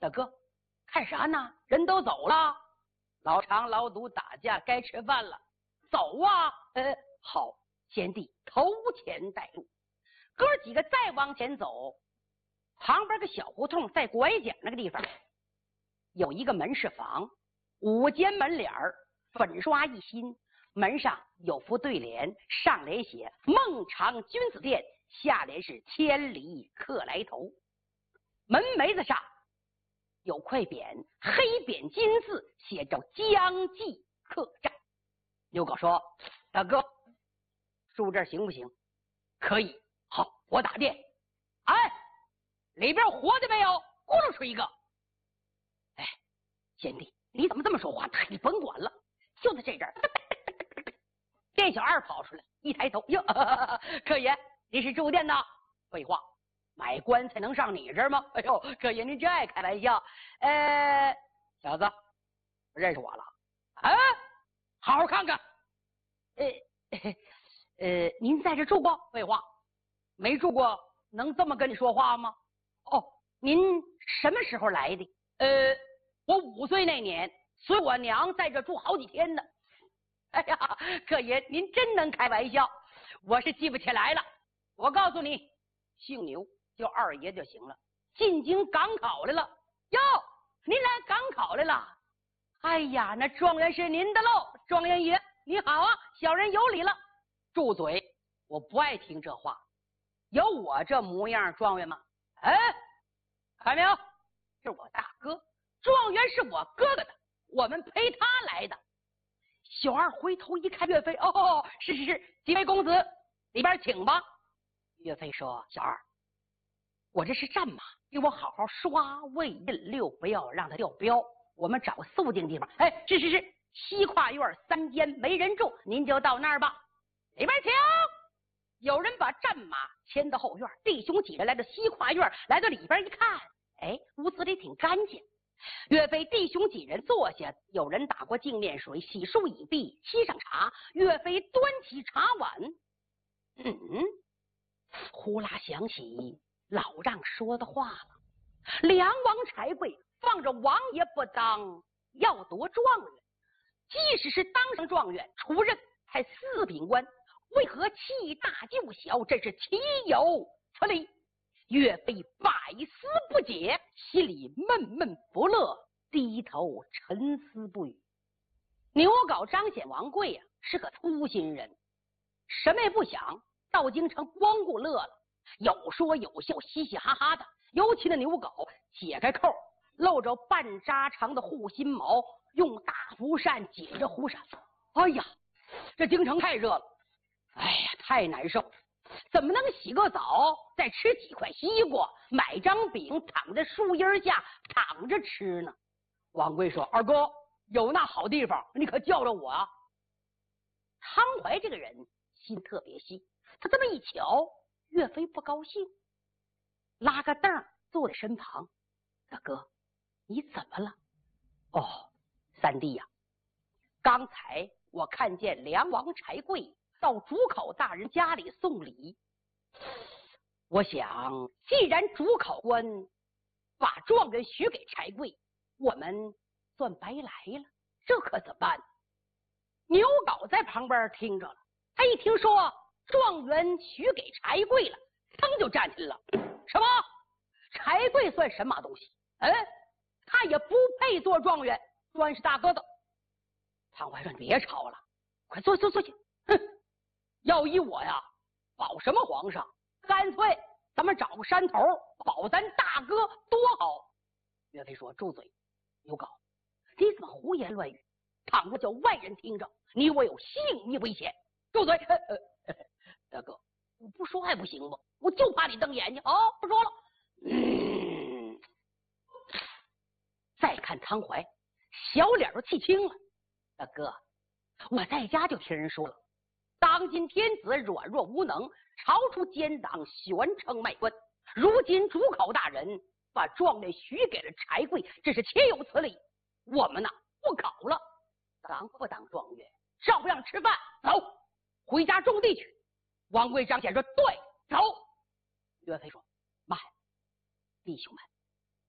大哥，看啥呢？人都走了，老长老赌打架，该吃饭了，走啊！好，贤弟头前带路。哥几个再往前走，旁边个小胡同，在拐角那个地方有一个门市房，5间门脸儿，粉刷一新，门上有副对联，上联写孟尝君子店，下联是千里客来投。门楣子上有块匾，黑匾金字写着江记客栈。刘狗说：大哥，住这儿行不行？可以。好，我打电。哎，里边活的没有？咕噜出一个。哎，贤弟，你怎么这么说话？你甭管了，就在这阵儿，店小二跑出来，一抬头，哟，客爷，你是住店的？废话，买棺材能上你这儿吗？哎呦，客爷您真爱开玩笑。小子，认识我了？啊，好好看看。您在这住过？废话，没住过，能这么跟你说话吗？哦，您什么时候来的？我5岁那年，随我娘在这住好几天呢。哎呀，客爷您真能开玩笑，我是记不起来了。我告诉你，姓牛叫二爷就行了。进京赶考来了。哟，您来赶考来了？哎呀，那状元是您的喽。状元爷你好啊，小人有礼了。住嘴，我不爱听这话。有我这模样状元吗？看没有，是我大哥，状元是我哥哥的，我们陪他来的。小二回头一看岳飞，哦，是，几位公子里边请吧。岳飞说：小二，我这是战马，给我好好刷喂引溜，不要让他掉标。我们找个肃静地方。是，西跨院3间没人住，您就到那儿吧。里边请。有人把战马牵到后院，弟兄几人来到西跨院，来到里边一看，屋子里挺干净。岳飞弟兄几人坐下，有人打过净面水，洗漱已毕，沏上茶。岳飞端起茶碗，呼啦响起老丈说的话了：梁王柴贵放着王爷不当，要夺状元，即使是当上状元，出任才4品官，为何弃大就小？这是岂有此理！岳飞百思不解，心里闷闷不乐，低头沉思不语。牛皋张显王贵啊，是个粗心人，什么也不想，到京城光顾乐了，有说有笑，嘻嘻哈哈的。尤其那牛皋解开扣，露着半扎长的护心毛，用大蒲扇解着胡扇。哎呀，这京城太热了，太难受，怎么能洗个澡，再吃几块西瓜，买张饼，躺在树荫下躺着吃呢？王贵说：二哥，有那好地方，你可叫着我啊。汤怀这个人心特别细，他这么一瞧，岳飞不高兴，拉个凳坐在身旁。大哥，你怎么了？三弟呀，刚才我看见梁王柴贵到主考大人家里送礼，我想既然主考官把状元许给柴贵，我们算白来了，这可怎么办？牛皋在旁边听着了，他一听说状元许给柴贵了，噌就站起来了。什么？柴贵算什么东西？他也不配做状元，专是大哥的。唐怀说：别吵了，快坐下。要依我呀，保什么皇上？干脆咱们找个山头保咱大哥多好。岳飞说：住嘴！牛皋，你怎么胡言乱语？倘若叫外人听着，你我有性命危险。住嘴！大哥，我不说还不行吗？我就怕你瞪眼睛。不说了。再看汤怀，小脸都气青了。大哥，我在家就听人说了，当今天子软弱无能，朝出奸党，悬称卖官。如今主考大人把状元许给了柴贵，这是岂有此理！我们不考了，当不当状元照样吃饭。走，回家种地去。王贵张显说：对，走。岳飞说：慢，弟兄们，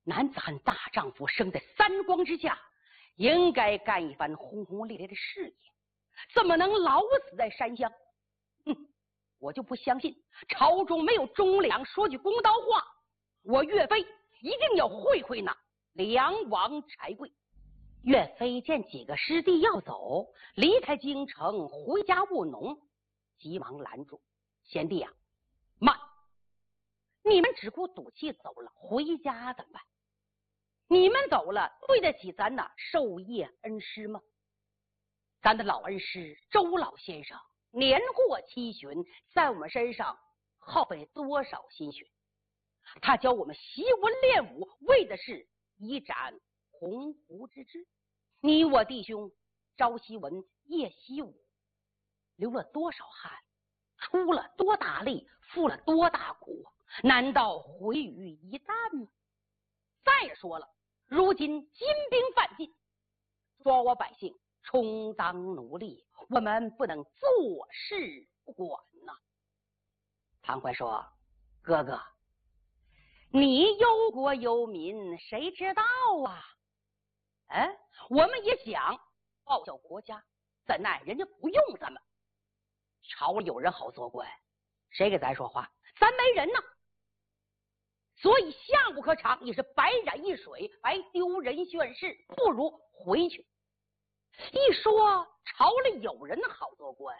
男子汉大丈夫生在三光之下，应该干一番轰轰烈烈的事业，怎么能老死在山乡？我就不相信朝中没有忠良。说句公道话，我岳飞一定要会会那梁王柴贵。岳飞见几个师弟要走，离开京城回家务农，急忙拦住：贤弟啊，慢！你们只顾赌气走了，回家怎么办？你们走了，对得起咱那授业恩师吗？咱的老恩师周老先生年过70，在我们身上耗费多少心血？他教我们习文练武，为的是以展鸿鹄之志。你我弟兄朝习文，夜习武，流了多少汗，出了多大力，付了多大苦，难道毁于一旦吗？再说了，如今金兵犯境，说我百姓充当奴隶，我们不能坐视不管呐。唐怀说：哥哥，你忧国忧民，谁知道啊？我们也想报效国家，怎奈人家不用咱们。朝里有人好做官，谁给咱说话？咱没人呢。所以相不可长，也是白染一水，白丢人宣誓，不如回去。一说朝里有人好做官，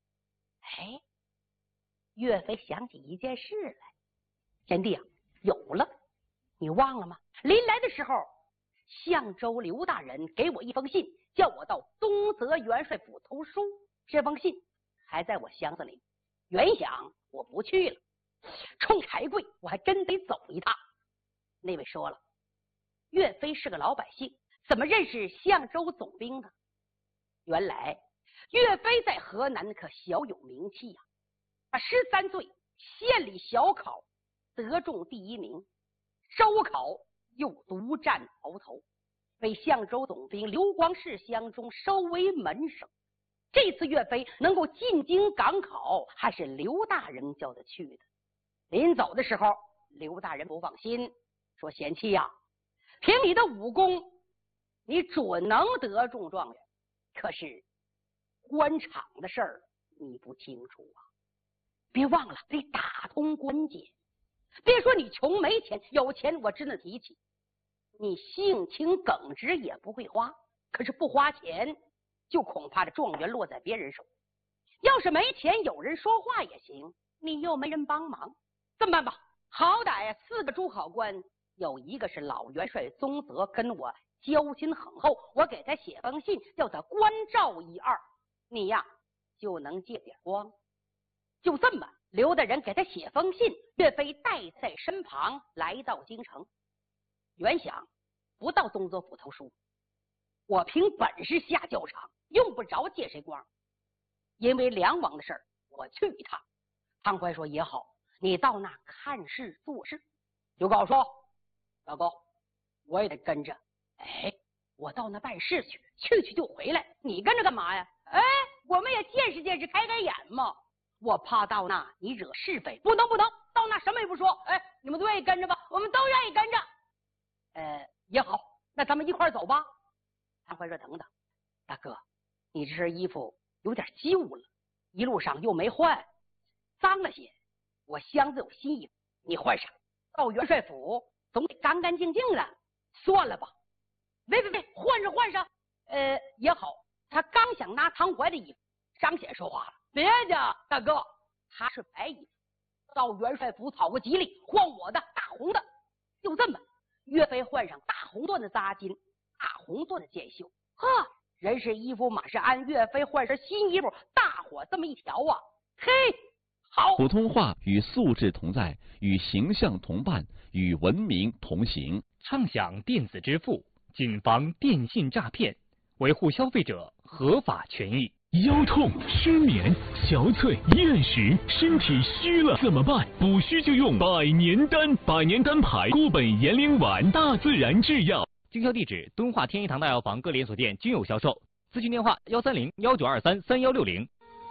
岳飞想起一件事来。贤弟啊，有了，你忘了吗？临来的时候，相州刘大人给我一封信，叫我到东泽元帅府投书。这封信还在我箱子里，原想我不去了，冲柴贵我还真得走一趟。那位说了，岳飞是个老百姓，怎么认识相州总兵呢？原来岳飞在河南可小有名气呀。他13岁县里小考得中第1名，周考又独占鳌头，被相州总兵刘光世相中收为门生。这次岳飞能够进京赶考，还是刘大人叫他去的。临走的时候，刘大人不放心，说：贤妻呀，凭你的武功，你准能得中状元，可是官场的事儿你不清楚啊。别忘了得打通关节。别说你穷没钱，有钱我真的提起。你性情耿直也不会花，可是不花钱，就恐怕这状元落在别人手。要是没钱，有人说话也行，你又没人帮忙，这么办吧？好歹4个诸考官，有一个是老元帅宗泽，跟我交情很厚，我给他写封信，叫他关照1、2，你呀就能借点光。就这么，刘大人给他写封信，岳飞带在身旁来到京城。原想不到东泽府投书，我凭本事下教场，用不着借谁光。因为梁王的事儿，我去一趟。汤怀说也好，你到那看事做事。刘高说：老高，我也得跟着。我到那办事去，去就回来，你跟着干嘛呀？我们也见识见识，开开眼嘛。我怕到那你惹是非。不能，到那什么也不说。你们都愿意跟着吧？我们都愿意跟着。也好，那咱们一块走吧。汤怀说：等等，大哥，你这身衣服有点旧了，一路上又没换，脏了些。我箱子有新衣服，你换上，到元帅府总得干干净净的。算了吧。别，换上。也好。他刚想拿汤怀的衣服，张显说话了：别介，大哥，他是白衣服，到元帅府讨个吉利，换我的大红的。就这么，岳飞换上大红缎的扎巾，大红缎的箭袖。人是衣服，马是鞍，岳飞换身新衣服，大伙这么一调啊，好。 普通话与素质同在，与形象同伴，与文明同行。 畅享电子支付，谨防电信诈骗，维护消费者合法权益。 腰痛、失眠、憔悴、厌食，身体虚了怎么办？补虚就用百年丹，百年丹牌固本延龄丸，大自然制药。 经销地址：敦化天一堂大药房各连锁店均有销售。咨询电话：130-1923-3160。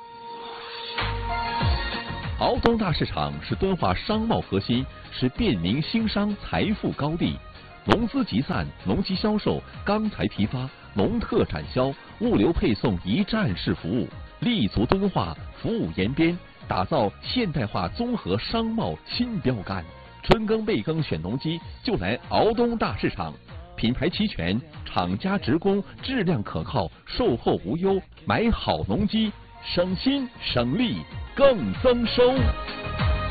敖东大市场是敦化商贸核心，是便民兴商财富高地。 农资集散、农机销售、钢材批发、农特产销、物流配送一站式服务，立足敦化，服务延边，打造现代化综合商贸新标杆。春耕备耕选农机，就来敖东大市场。品牌齐全，厂家直供，质量可靠，售后无忧。买好农机，省心省力更增收。